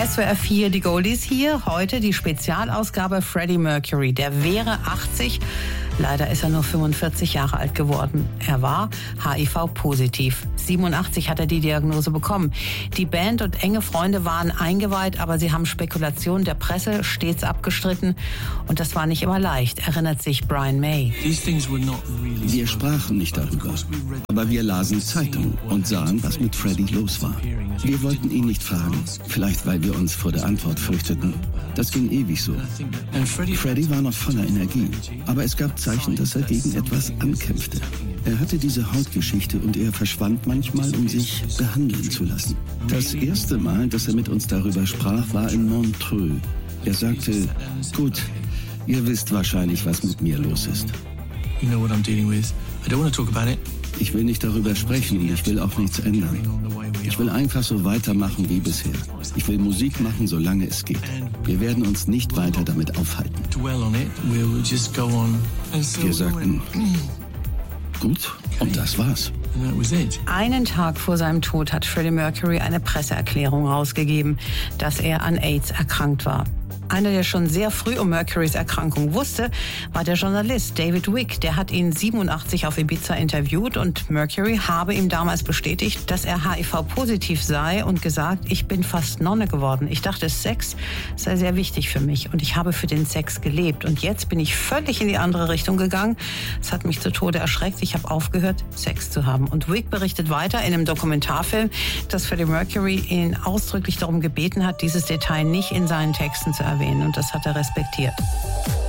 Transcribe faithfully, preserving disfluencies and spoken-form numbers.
S W R vier, die Goldies hier. Heute die Spezialausgabe Freddie Mercury. Der wäre achtzig. Leider ist er nur fünfundvierzig Jahre alt geworden. Er war H I V-positiv. siebenundachtzig hat er die Diagnose bekommen. Die Band und enge Freunde waren eingeweiht, aber sie haben Spekulationen der Presse stets abgestritten. Und das war nicht immer leicht, erinnert sich Brian May. Wir sprachen nicht darüber, aber wir lasen Zeitungen und sahen, was mit Freddie los war. Wir wollten ihn nicht fragen, vielleicht weil wir uns vor der Antwort fürchteten. Das ging ewig so. Freddie war noch voller Energie, aber es gab Zeichen, dass er gegen etwas ankämpfte. Er hatte diese Hautgeschichte und er verschwand manchmal, um sich behandeln zu lassen. Das erste Mal, dass er mit uns darüber sprach, war in Montreux. Er sagte, gut, ihr wisst wahrscheinlich, was mit mir los ist. Ich will nicht darüber sprechen und ich will auch nichts ändern. Ich will einfach so weitermachen wie bisher. Ich will Musik machen, solange es geht. Wir werden uns nicht weiter damit aufhalten. Wir sagten, gut, und das war's. Einen Tag vor seinem Tod hat Freddie Mercury eine Presseerklärung rausgegeben, dass er an AIDS erkrankt war. Einer, der schon sehr früh um Mercurys Erkrankung wusste, war der Journalist David Wick. Der hat ihn siebenundachtzig auf Ibiza interviewt und Mercury habe ihm damals bestätigt, dass er H I V-positiv sei und gesagt, ich bin fast Nonne geworden. Ich dachte, Sex sei sehr wichtig für mich und ich habe für den Sex gelebt. Und jetzt bin ich völlig in die andere Richtung gegangen. Es hat mich zu Tode erschreckt. Ich habe aufgehört, Sex zu haben. Und Wick berichtet weiter in einem Dokumentarfilm, dass Freddie Mercury ihn ausdrücklich darum gebeten hat, dieses Detail nicht in seinen Texten zu erwähnen. Und das hat er respektiert.